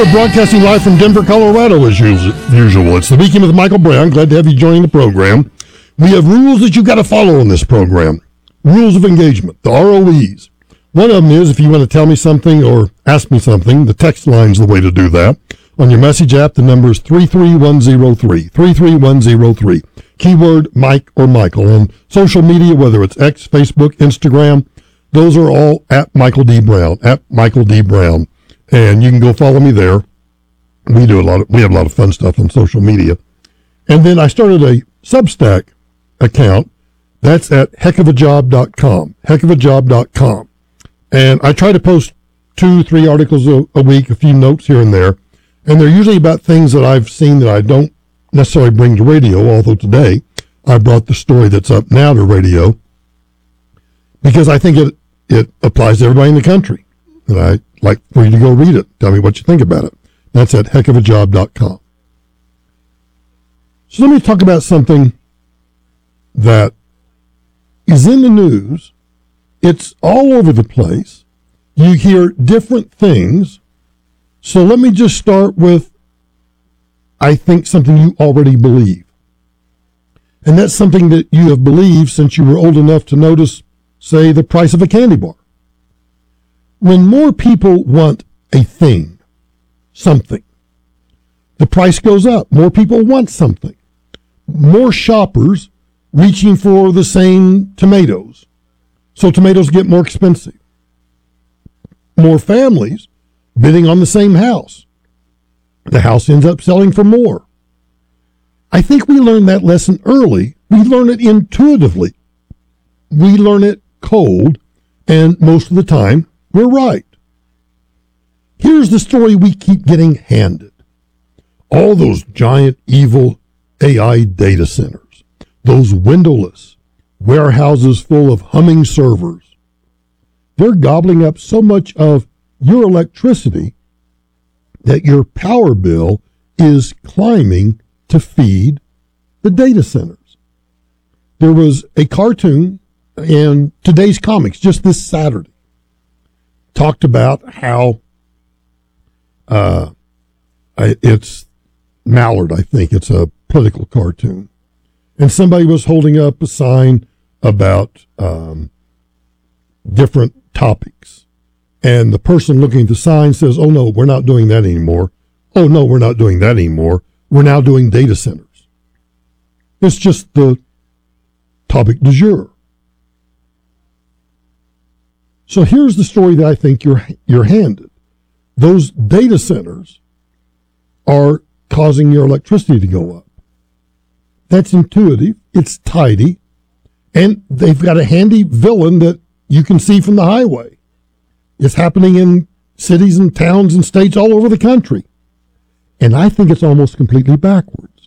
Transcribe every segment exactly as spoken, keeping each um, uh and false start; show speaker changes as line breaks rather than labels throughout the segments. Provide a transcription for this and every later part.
we're broadcasting live from Denver, Colorado, as usual. It's The Weekend with Michael Brown. Glad to have you joining the program. We have rules that you've got to follow in this program. Rules of engagement, the R O Es. One of them is, if you want to tell me something or ask me something, the text line's the way to do that. On your message app, the number is three three one zero three, three three one zero three. Keyword Mike or Michael. On social media, whether it's X, Facebook, Instagram, those are all at Michael D. Brown, at Michael D. Brown. And you can go follow me there. We do a lot of, we have a lot of fun stuff on social media. And then I started a Substack account. That's at heck of a job dot com, heck of a job dot com. And I try to post two, three articles a, a week, a few notes here and there. And they're usually about things that I've seen that I don't necessarily bring to radio, although today I brought the story that's up now to radio because I think it, it applies to everybody in the country. And I like for you to go read it. Tell me what you think about it. That's at heck of a job dot com. So let me talk about something that is in the news. It's all over the place. You hear different things. So let me just start with, I think, something you already believe. And that's something that you have believed since you were old enough to notice, say, the price of a candy bar. When more people want a thing, something, the price goes up. More people want something. More shoppers reaching for the same tomatoes. So tomatoes get more expensive. More families bidding on the same house. The house ends up selling for more. I think we learn that lesson early. We learn it intuitively. We learn it cold, and most of the time, we're right. Here's the story we keep getting handed. All those giant, evil A I data centers, those windowless warehouses full of humming servers, they're gobbling up so much of your electricity that your power bill is climbing to feed the data centers. There was a cartoon in today's comics just this Saturday talked about how uh, it's Mallard, I think. It's a political cartoon. And somebody was holding up a sign about um, different topics. And the person looking at the sign says, oh, no, we're not doing that anymore. Oh, no, we're not doing that anymore. We're now doing data centers. It's just the topic du jour. So here's the story that I think you're you're handed. Those data centers are causing your electricity to go up. That's intuitive. It's tidy. And they've got a handy villain that you can see from the highway. It's happening in cities and towns and states all over the country. And I think it's almost completely backwards.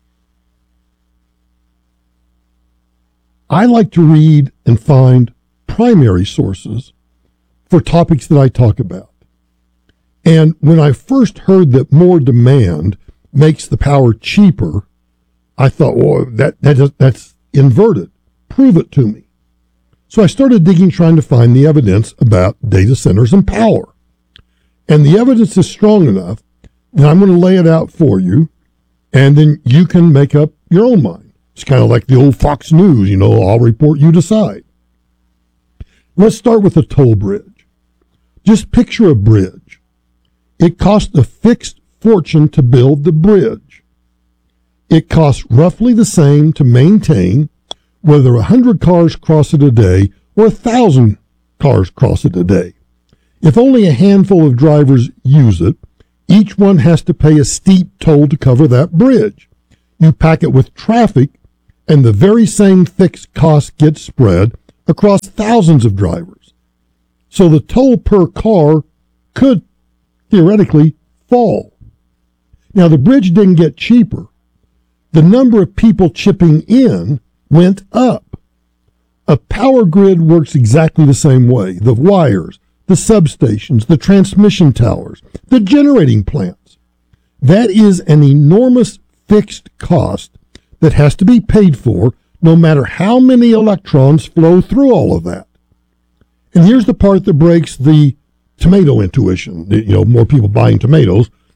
I like to read and find primary sources for topics that I talk about. And when I first heard that more demand makes the power cheaper, I thought, well, that, that is, that's inverted. Prove it to me. So I started digging, trying to find the evidence about data centers and power. And the evidence is strong enough that I'm going to lay it out for you, and then you can make up your own mind. It's kind of like the old Fox News, you know, I'll report, you decide. Let's start with a toll bridge. Just picture a bridge. It costs a fixed fortune to build the bridge. It costs roughly the same to maintain whether a hundred cars cross it a day or a thousand cars cross it a day. If only a handful of drivers use it, each one has to pay a steep toll to cover that bridge. You pack it with traffic, and the very same fixed cost gets spread across thousands of drivers. So the toll per car could theoretically fall. Now, the bridge didn't get cheaper. The number of people chipping in went up. A power grid works exactly the same way. The wires, the substations, the transmission towers, the generating plants. That is an enormous fixed cost that has to be paid for no matter how many electrons flow through all of that. And here's the part that breaks the tomato intuition. You know, more people buying tomatoes.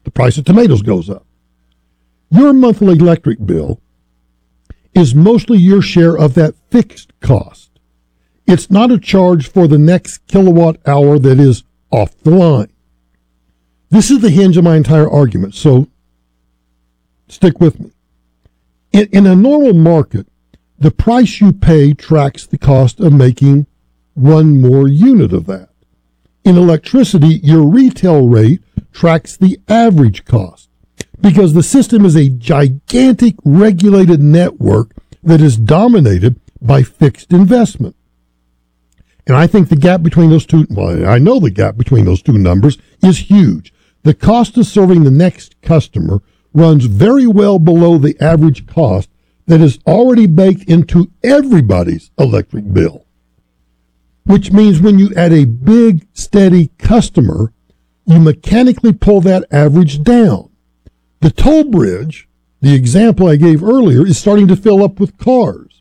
the price of tomatoes goes up. Your monthly electric bill is mostly your share of that fixed cost. It's not a charge for the next kilowatt hour that is off the line. This is the hinge of my entire argument, so stick with me. In, in a normal market, the price you pay tracks the cost of making one more unit of that. In electricity, your retail rate tracks the average cost because the system is a gigantic regulated network that is dominated by fixed investment. And I think the gap between those two, well, I know the gap between those two numbers is huge. The cost of serving the next customer runs very well below the average cost that is already baked into everybody's electric bill. Which means when you add a big, steady customer, you mechanically pull that average down. The toll bridge, the example I gave earlier, is starting to fill up with cars.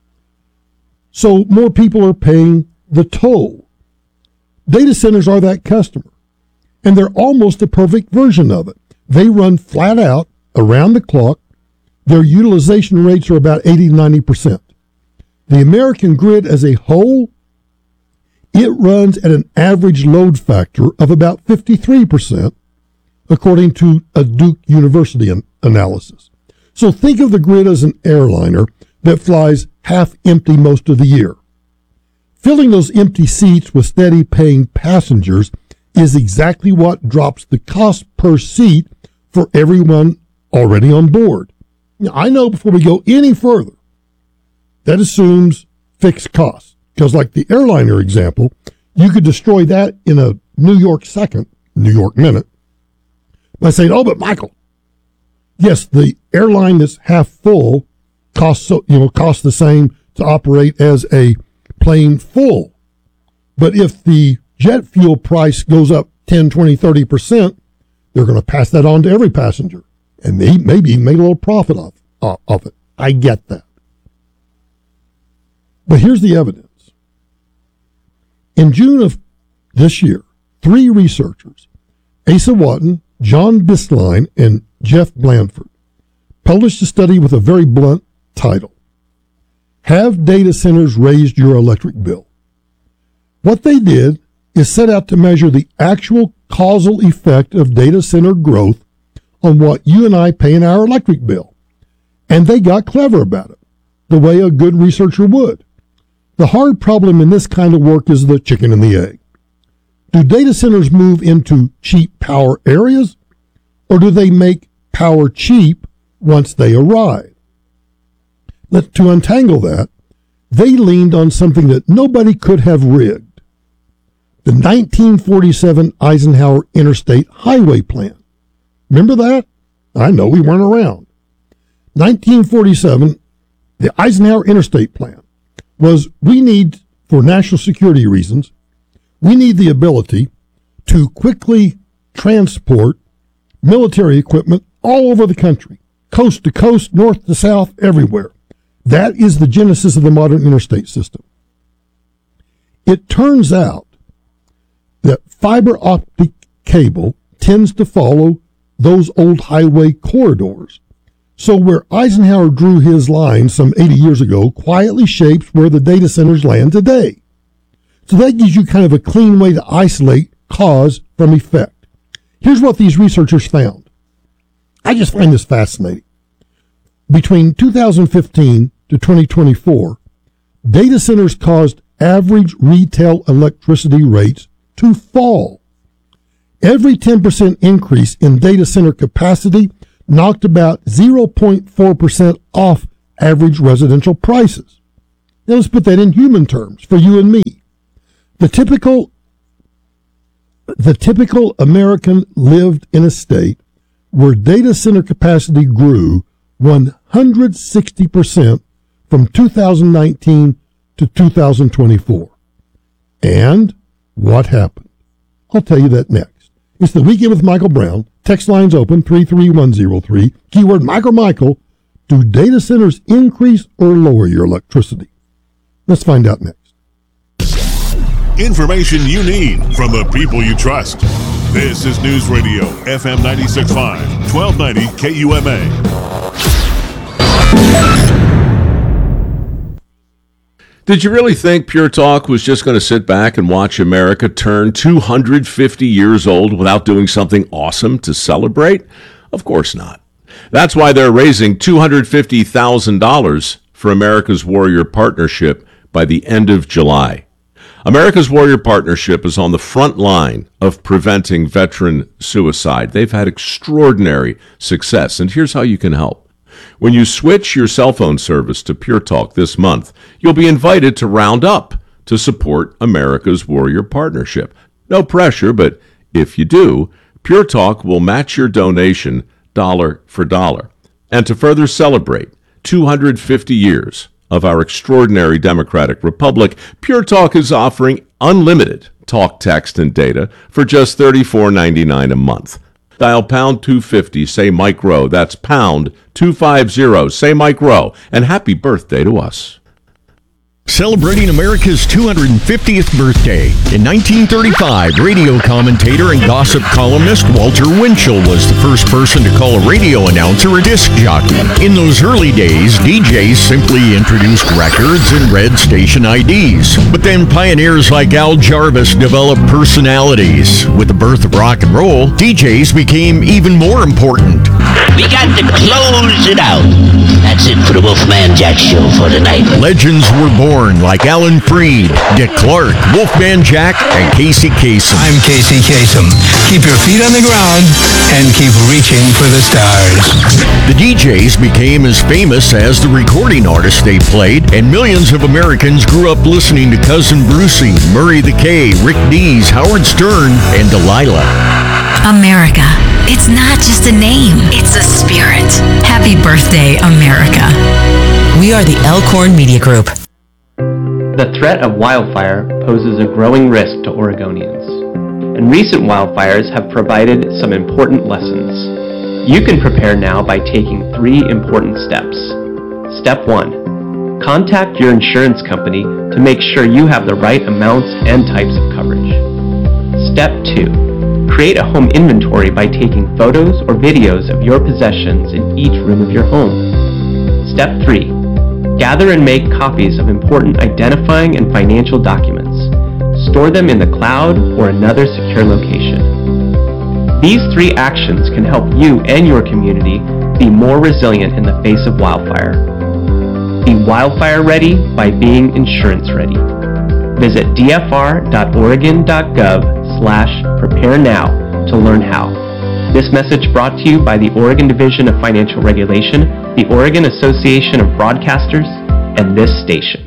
So more people are paying the toll. Data centers are that customer, and they're almost a perfect version of it. They run flat out around the clock. Their utilization rates are about eighty to ninety percent. The American grid as a whole, it runs at an average load factor of about fifty-three percent, according to a Duke University an- analysis. So think of the grid as an airliner that flies half empty most of the year. Filling those empty seats with steady paying passengers is exactly what drops the cost per seat for everyone already on board. Now, I know before we go any further, that assumes fixed costs. Because like the airliner example, you could destroy that in a New York second, New York minute, by saying, oh, but Michael, yes, the airline that's half full costs, so, you know, costs the same to operate as a plane full. But if the jet fuel price goes up ten, twenty, thirty percent, they're going to pass that on to every passenger and may, maybe make a little profit off, uh, of it. I get that. But here's the evidence. In June of this year, three researchers, Asa Watton, John Bisline, and Jeff Blanford, published a study with a very blunt title, Have Data Centers Raised Your Electric Bill? What they did is set out to measure the actual causal effect of data center growth on what you and I pay in our electric bill. And they got clever about it, the way a good researcher would. The hard problem in this kind of work is the chicken and the egg. Do data centers move into cheap power areas, or do they make power cheap once they arrive? Let, to untangle that, they leaned on something that nobody could have rigged. The nineteen forty-seven Eisenhower Interstate Highway Plan. Remember that? I know we weren't around. nineteen forty-seven, the Eisenhower Interstate Plan was, we need, for national security reasons, we need the ability to quickly transport military equipment all over the country, coast to coast, north to south, everywhere. That is the genesis of the modern interstate system. It turns out that fiber optic cable tends to follow those old highway corridors. So where Eisenhower drew his line some eighty years ago quietly shapes where the data centers land today. So that gives you kind of a clean way to isolate cause from effect. Here's what these researchers found. I just find this fascinating. Between two thousand fifteen to twenty twenty-four, data centers caused average retail electricity rates to fall. Every ten percent increase in data center capacity knocked about zero point four percent off average residential prices. Now let's put that in human terms for you and me. The typical, the typical American lived in a state where data center capacity grew one hundred sixty percent from two thousand nineteen to two thousand twenty-four. And what happened? I'll tell you that next. It's the Weekend with Michael Brown. Text lines open three three one zero three. Keyword Michael Michael. Do data centers increase or lower your electricity? Let's find out next.
Information you need from the people you trust. This is News Radio F M ninety-six point five, twelve ninety K U M A.
Did you really think Pure Talk was just going to sit back and watch America turn two hundred fifty years old without doing something awesome to celebrate? Of course not. That's why they're raising two hundred fifty thousand dollars for America's Warrior Partnership by the end of July. America's Warrior Partnership is on the front line of preventing veteran suicide. They've had extraordinary success, and here's how you can help. When you switch your cell phone service to Pure Talk this month, you'll be invited to round up to support America's Warrior Partnership. No pressure, but if you do, Pure Talk will match your donation dollar for dollar. And to further celebrate two hundred fifty years of our extraordinary democratic republic, Pure Talk is offering unlimited talk, text, and data for just thirty-four ninety-nine a month. Dial pound two fifty, say Mike Rowe. That's pound two fifty, say Mike Rowe. And happy birthday to us.
Celebrating America's two hundred fiftieth birthday. In nineteen thirty-five, radio commentator and gossip columnist Walter Winchell was the first person to call a radio announcer a disc jockey. In those early days, D Js simply introduced records and read station I Ds. But then pioneers like Al Jarvis developed personalities. With the birth of rock and roll, D Js became even more important.
We got to close it out. That's it for the Wolfman Jack Show for tonight.
Legends were born like Alan Freed, Dick Clark, Wolfman Jack, and Casey Kasem.
I'm Casey Kasem. Keep your feet on the ground and keep reaching for the stars.
The D Js became as famous as the recording artists they played, and millions of Americans grew up listening to Cousin Brucey, Murray the K, Rick Dees, Howard Stern, and Delilah.
America. It's not just a name, it's a spirit. Happy birthday, America.
We are the Elkhorn Media Group.
The threat of wildfire poses a growing risk to Oregonians, and recent wildfires have provided some important lessons. You can prepare now by taking three important steps. Step one, contact your insurance company to make sure you have the right amounts and types of coverage. Step two, create a home inventory by taking photos or videos of your possessions in each room of your home. Step three, gather and make copies of important identifying and financial documents. Store them in the cloud or another secure location. These three actions can help you and your community be more resilient in the face of wildfire. Be wildfire ready by being insurance ready. Visit d f r dot oregon dot gov slash prepare now to learn how. This message brought to you by the Oregon Division of Financial Regulation, the Oregon Association of Broadcasters, and this station.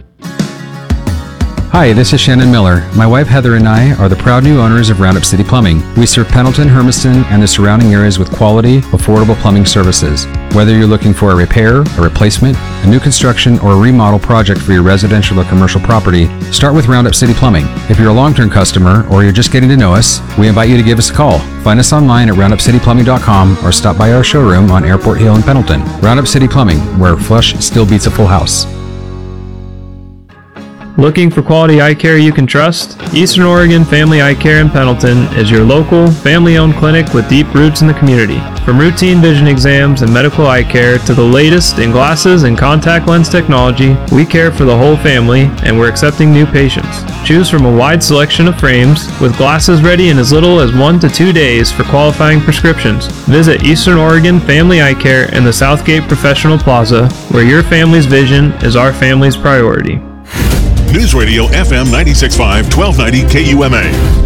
Hi, this is Shannon Miller. My wife Heather and I are the proud new owners of Roundup City Plumbing. We serve Pendleton, Hermiston, and the surrounding areas with quality, affordable plumbing services. Whether you're looking for a repair, a replacement, a new construction, or a remodel project for your residential or commercial property, start with Roundup City Plumbing. If you're a long-term customer or you're just getting to know us, we invite you to give us a call. Find us online at roundup city plumbing dot com or stop by our showroom on Airport Hill in Pendleton. Roundup City Plumbing, where flush still beats a full house.
Looking for quality eye care you can trust? Eastern Oregon Family Eye Care in Pendleton is your local, family-owned clinic with deep roots in the community. From routine vision exams and medical eye care to the latest in glasses and contact lens technology, we care for the whole family and we're accepting new patients. Choose from a wide selection of frames with glasses ready in as little as one to two days for qualifying prescriptions. Visit Eastern Oregon Family Eye Care in the Southgate Professional Plaza, where your family's vision is our family's priority.
News Radio F M ninety-six point five, twelve ninety K U M A.